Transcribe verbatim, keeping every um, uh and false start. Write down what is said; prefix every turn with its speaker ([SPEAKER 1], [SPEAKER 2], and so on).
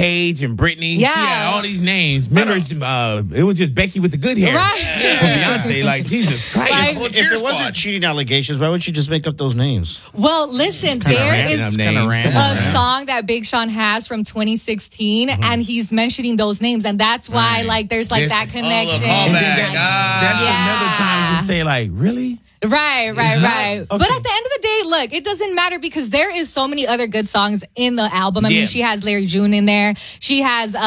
[SPEAKER 1] Paige and Brittany.
[SPEAKER 2] Yeah.
[SPEAKER 1] She had all these names. Remember, uh, it was just Becky with the good hair.
[SPEAKER 2] Right.
[SPEAKER 1] Yeah. From Beyonce, like, Jesus Christ.
[SPEAKER 2] Like,
[SPEAKER 3] If it wasn't cheating allegations, why would you just make up those names?
[SPEAKER 2] Well, listen,
[SPEAKER 1] Kinda
[SPEAKER 2] there
[SPEAKER 1] random
[SPEAKER 2] is
[SPEAKER 1] names.
[SPEAKER 3] kinda random.
[SPEAKER 1] Come on,
[SPEAKER 2] a
[SPEAKER 1] man.
[SPEAKER 2] song that Big Sean has from twenty sixteen,
[SPEAKER 3] Mm-hmm.
[SPEAKER 2] and he's mentioning those names, and that's why,
[SPEAKER 1] Right.
[SPEAKER 2] like, there's like
[SPEAKER 1] This-
[SPEAKER 2] that
[SPEAKER 1] all
[SPEAKER 2] connection.
[SPEAKER 4] the
[SPEAKER 1] And then
[SPEAKER 4] callback.
[SPEAKER 1] that,
[SPEAKER 4] Ah.
[SPEAKER 1] that's
[SPEAKER 2] Yeah.
[SPEAKER 1] another time to say, like, really?
[SPEAKER 2] Right, right,
[SPEAKER 1] It's not-
[SPEAKER 2] right.
[SPEAKER 1] okay.
[SPEAKER 2] But at the end of the day, look, it doesn't matter because there is so many other good songs in the album. I
[SPEAKER 1] Yeah.
[SPEAKER 2] mean, she has Larry June in there. She has uh,